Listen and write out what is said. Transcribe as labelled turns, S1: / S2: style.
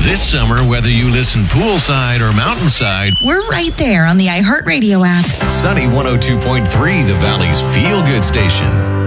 S1: This summer, whether you listen poolside or mountainside,
S2: we're right there on the iHeartRadio app.
S1: Sunny 102.3, the Valley's feel-good station.